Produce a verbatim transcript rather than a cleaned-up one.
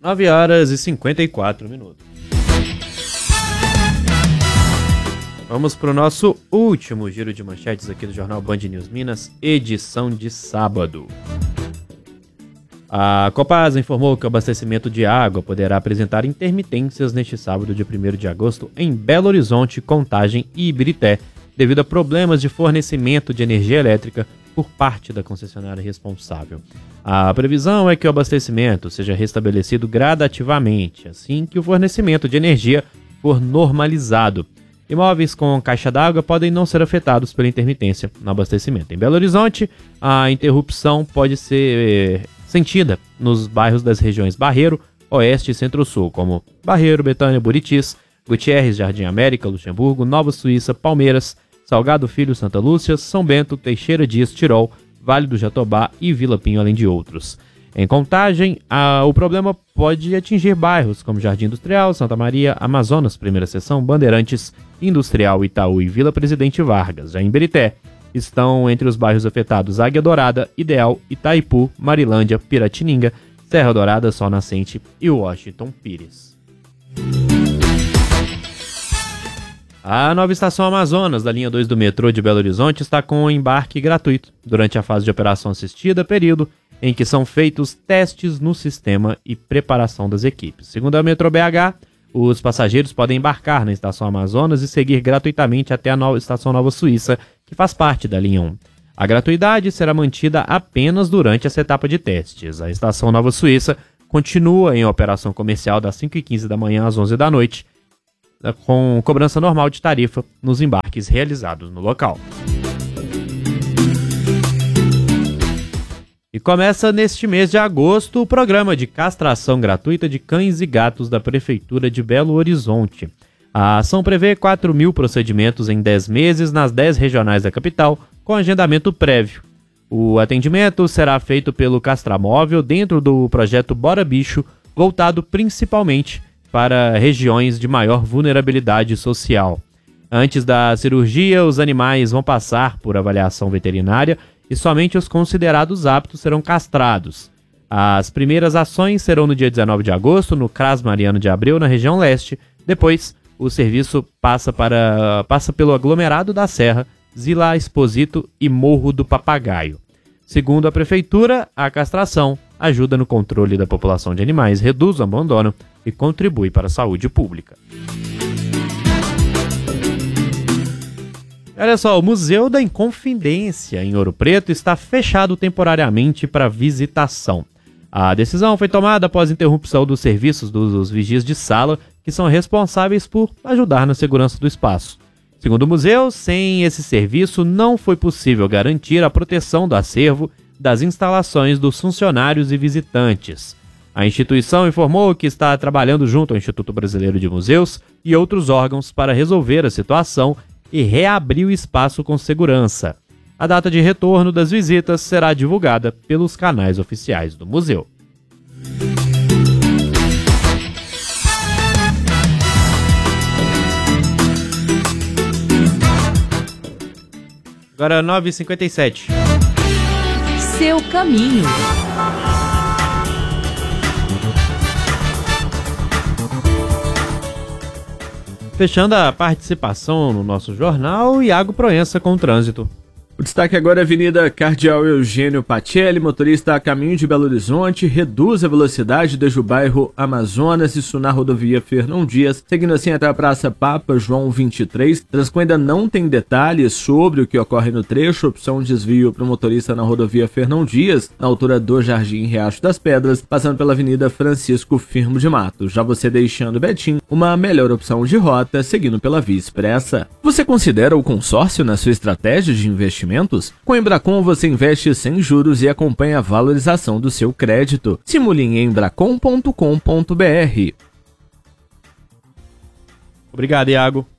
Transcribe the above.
nove horas e cinquenta e quatro minutos. Vamos para o nosso último giro de manchetes aqui do Jornal Band News Minas, edição de sábado. A Copasa informou que o abastecimento de água poderá apresentar intermitências neste sábado, dia primeiro de agosto, em Belo Horizonte, Contagem e Ibirité, devido a problemas de fornecimento de energia elétrica por parte da concessionária responsável. A previsão é que o abastecimento seja restabelecido gradativamente, assim que o fornecimento de energia for normalizado. Imóveis com caixa d'água podem não ser afetados pela intermitência no abastecimento. Em Belo Horizonte, a interrupção pode ser sentida nos bairros das regiões Barreiro, Oeste e Centro-Sul, como Barreiro, Betânia, Buritis, Gutierrez, Jardim América, Luxemburgo, Nova Suíça, Palmeiras, Salgado Filho, Santa Lúcia, São Bento, Teixeira Dias, Tirol, Vale do Jatobá e Vila Pinho, além de outros. Em Contagem, a, o problema pode atingir bairros como Jardim Industrial, Santa Maria, Amazonas, Primeira Seção, Bandeirantes, Industrial, Itaú e Vila Presidente Vargas. Já em Ibirité, estão entre os bairros afetados Águia Dourada, Ideal, Itaipu, Marilândia, Piratininga, Serra Dourada, Sol Nascente e Washington Pires. A nova estação Amazonas da linha dois do metrô de Belo Horizonte está com um embarque gratuito durante a fase de operação assistida, período em que são feitos testes no sistema e preparação das equipes. Segundo a Metrô B H, os passageiros podem embarcar na estação Amazonas e seguir gratuitamente até a nova estação Nova Suíça, que faz parte da linha um. A gratuidade será mantida apenas durante essa etapa de testes. A estação Nova Suíça continua em operação comercial das cinco e quinze da manhã às onze da noite, com cobrança normal de tarifa nos embarques realizados no local. E começa neste mês de agosto o programa de castração gratuita de cães e gatos da Prefeitura de Belo Horizonte. A ação prevê quatro mil procedimentos em dez meses nas dez regionais da capital, com agendamento prévio. O atendimento será feito pelo Castramóvel dentro do projeto Bora Bicho, voltado principalmente para regiões de maior vulnerabilidade social. Antes da cirurgia, os animais vão passar por avaliação veterinária e somente os considerados aptos serão castrados. As primeiras ações serão no dia dezenove de agosto, no CRAS Mariano de Abreu, na região leste. Depois, o serviço passa, para, passa pelo aglomerado da Serra, Zila Exposito e Morro do Papagaio. Segundo a Prefeitura, a castração ajuda no controle da população de animais, reduz o abandono e contribui para a saúde pública. Olha só, o Museu da Inconfidência, em Ouro Preto, está fechado temporariamente para visitação. A decisão foi tomada após interrupção dos serviços dos vigias de sala, que são responsáveis por ajudar na segurança do espaço. Segundo o museu, sem esse serviço não foi possível garantir a proteção do acervo das instalações dos funcionários e visitantes. A instituição informou que está trabalhando junto ao Instituto Brasileiro de Museus e outros órgãos para resolver a situação e reabrir o espaço com segurança. A data de retorno das visitas será divulgada pelos canais oficiais do museu. Agora nove e cinquenta e sete. Seu caminho. Fechando a participação no nosso jornal, Iago Proença com o trânsito. O destaque agora é a Avenida Cardeal Eugênio Pacelli, motorista a caminho de Belo Horizonte, reduz a velocidade desde o bairro Amazonas, isso na rodovia Fernão Dias, seguindo assim até a Praça Papa João vinte e três. Trasco ainda não tem detalhes sobre o que ocorre no trecho, opção desvio para o motorista na rodovia Fernão Dias, na altura do Jardim Riacho das Pedras, passando pela Avenida Francisco Firmo de Matos. Já você deixando Betim, uma melhor opção de rota, seguindo pela Via Expressa. Você considera o consórcio na sua estratégia de investimento? Com a Embracon você investe sem juros e acompanha a valorização do seu crédito. Simule em embracon ponto com ponto br. Obrigado, Iago.